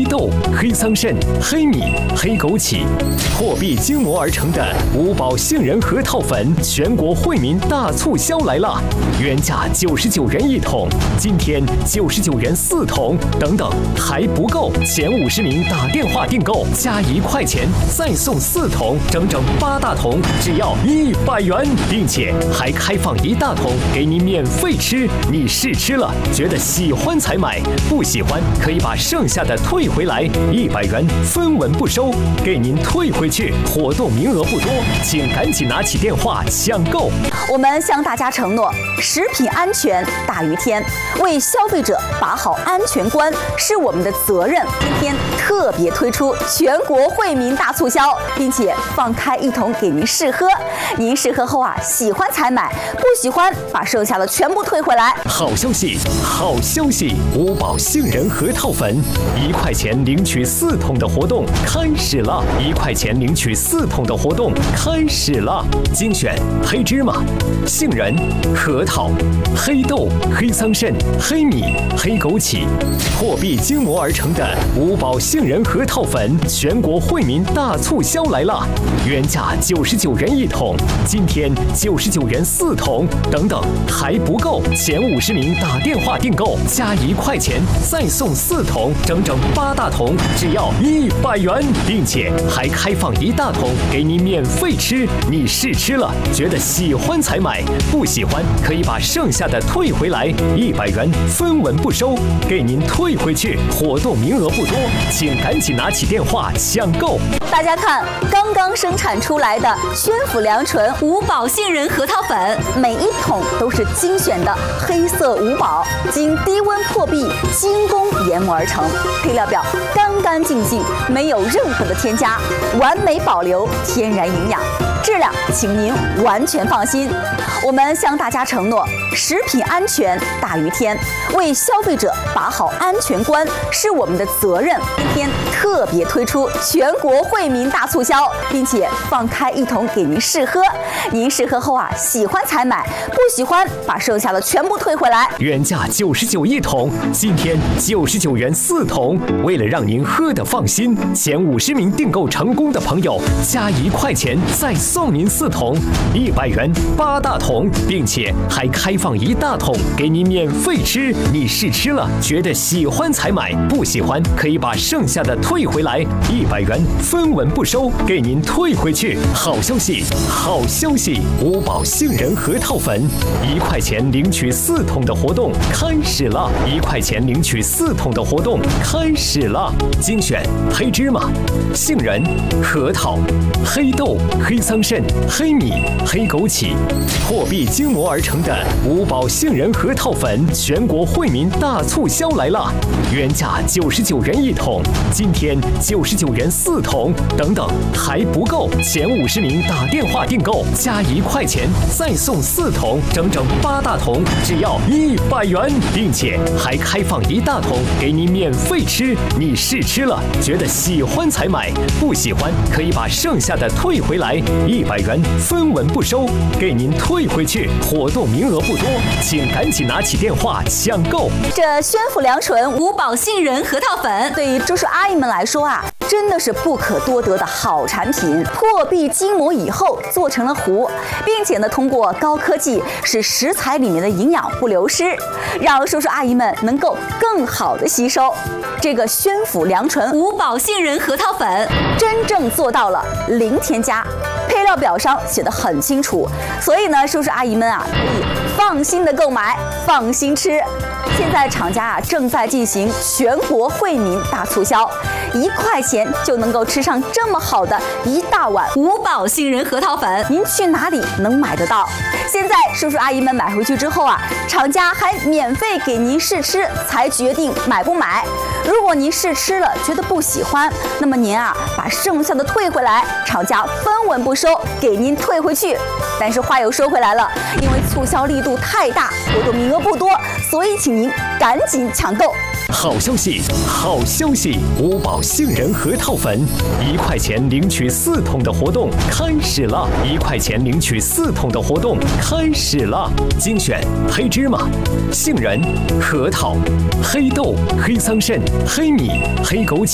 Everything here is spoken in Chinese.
豆、黑桑葚、黑米、黑枸杞，货币精磨而成的五宝杏仁核桃粉，全国惠民大促销来了！原价99元1桶，今天99元4桶，等等还不够，前50名打电话订购加1块钱再送4桶，整整8大桶，只要100元，并且还开放1大桶给你免费吃。你试吃了，觉得喜欢才买，不喜欢可以把剩下的退回来，100元分文不收，给您退回去。活动名额不多，请赶紧拿起电话抢购。 我们向大家承诺，食品安全大于天，为消费者把好安全关是我们的责任。今天特别推出全国惠民大促销，并且放开1桶给您试喝。您试喝后喜欢才买，不喜欢把剩下的全部退回来。 好消息，好消息！五宝杏仁核桃粉1块钱领取4桶的活动开始了，1块钱领取4桶的活动开始了。精选黑芝麻、杏仁、核桃、黑豆、黑桑葚、黑米、黑枸杞，货币精磨而成的五宝杏仁核桃粉，全国惠民大促销来了！原价99元1桶，今天99元4桶，等等还不够，前50名打电话订购加1块钱再送4桶，整整8大桶，只要100元，并且还开放1大桶给你免费吃。你试吃了，觉得喜欢才买，不喜欢可以把剩下的退回来，100元分文不收，给您退回去。活动名额不多，请赶紧拿起电话抢购。 大家看，刚刚生产出来的宣府良醇五宝杏仁核桃粉，每1桶都是精选的黑色五宝，经低温破壁精工研磨而成，配料表干干净净，没有任何的添加，完美保留天然营养，质量请您完全放心。我们向大家承诺，食品安全大于天，为消费者把好安全关是我们的责任。今天特别推出全国惠民大促销，并且放开1桶给您试喝。您试喝后喜欢才买，不喜欢把剩下的全部退回来。 原价991桶，今天99元4桶。为了让您喝得放心，前50名订购成功的朋友加1块钱再送您4桶，100元8大桶，并且还开放1大桶给您免费吃。你试吃了，觉得喜欢才买，不喜欢可以把剩下的退回来，100元分文不收，给您退回去。好消息，好消息！五宝杏仁核桃粉1块钱领取4桶的活动开始了，1块钱领取4桶的活动开始了。精选黑芝麻、杏仁、核桃、黑豆、黑桑葚、黑米、黑枸杞，货币精磨而成的五宝杏仁核桃粉，全国惠民大促销来了！原价99元1桶，今天99元4桶，等等还不够，前50名打电话订购加1块钱再送4桶，整整8大桶，只要100元，并且还开放1大桶给你免费吃。你试吃了，觉得喜欢才买，不喜欢可以把剩下的退回来，100元分文不收，给您退回去。活动名额不多，请赶紧拿起电话抢购。 这宣府良醇五宝杏仁核桃粉，对于叔叔阿姨们来说真的是不可多得的好产品。破壁精磨以后做成了糊，并且呢，通过高科技使食材里面的营养不流失，让叔叔阿姨们能够更好的吸收。这个宣府良醇五宝杏仁核桃粉真正做到了零添加，配料表上写得很清楚，所以呢，叔叔阿姨们可以放心的购买，放心吃。现在厂家正在进行全国惠民大促销，1块钱就能够吃上这么好的一大碗五宝杏仁核桃粉，您去哪里能买得到？现在叔叔阿姨们买回去之后厂家还免费给您试吃，才决定买不买。如果您试吃了觉得不喜欢，那么您把剩下的退回来，厂家分文不收，给您退回去。但是话又说回来了，因为促销力度太大，活动名额不多，所以请您赶紧抢购。 好消息，好消息！五宝杏仁核桃粉1块钱领取4桶的活动开始了，1块钱领取4桶的活动开始了。精选黑芝麻、杏仁、核桃、黑豆、黑桑葚、黑米、黑枸杞。